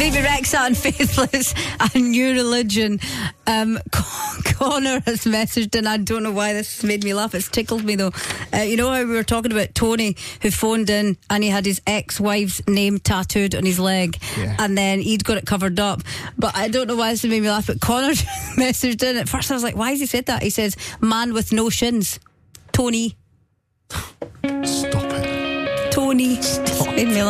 Baby Rexha and Faithless, a new religion. Connor has messaged, and I don't know why this has made me laugh. It's tickled me though. You know how we were talking about Tony, who phoned in and he had his ex-wife's name tattooed on his leg, and then he'd got it covered up. But I don't know why this made me laugh. But Connor messaged in. At first I was like, why has he said that? He says, man with no shins. Tony. Stop it. Tony. Stop. Made me laugh.